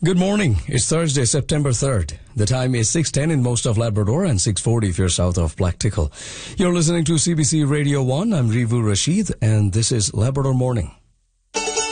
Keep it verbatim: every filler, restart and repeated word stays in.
Good morning. It's Thursday, September third. The time is six ten in most of Labrador and six forty if you're south of Blacktickle. You're listening to C B C Radio one. I'm Rivu Rashid, and this is Labrador Morning.